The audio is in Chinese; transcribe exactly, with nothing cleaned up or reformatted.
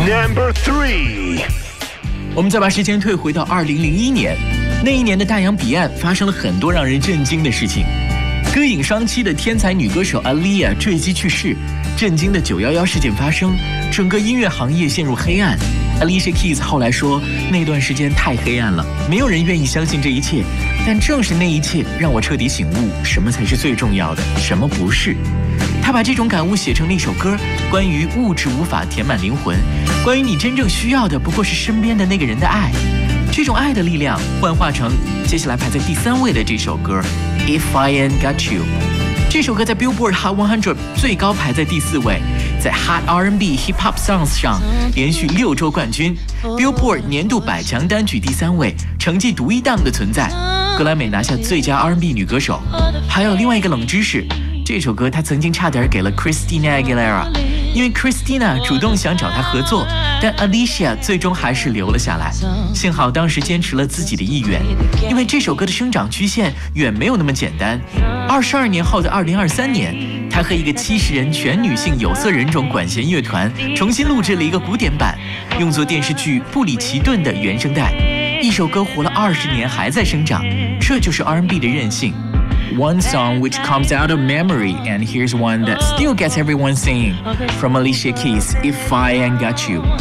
Number three， 我们再把时间退回到二零零一年，那一年的大洋彼岸发生了很多让人震惊的事情。歌影双栖的天才女歌手 Aaliyah 坠机去世，震惊的九一一事件发生，整个音乐行业陷入黑暗。Alicia Keys 后来说，那段时间太黑暗了，没有人愿意相信这一切，但正是那一切让我彻底醒悟，什么才是最重要的，什么不是。他把这种感悟写成了一首歌，关于物质无法填满灵魂，关于你真正需要的不过是身边的那个人的爱。这种爱的力量幻化成接下来排在第三位的这首歌 If I Ain't Got You。 这首歌在 Billboard Hot 一百最高排在第四位，在 Hot R and B Hip Hop Songs 上连续六周冠军， Billboard 年度百强单曲第三位，成绩独一档的存在。格莱美拿下最佳 R and B 女歌手。还有另外一个冷知识，这首歌她曾经差点给了 Christina Aguilera， 因为 Christina 主动想找她合作，但 Alicia 最终还是留了下来。幸好当时坚持了自己的意愿，因为这首歌的生长曲线远没有那么简单。二十二年后的二零二三年，她和一个七十人全女性有色人种管弦乐团重新录制了一个古典版，用作电视剧《布里奇顿》的原声带。一首歌活了二十年还在生长，这就是 R and B 的韧性。One song which comes out of memory, and here's one that still gets everyone singing from Alicia Keys, If I Ain't Got You.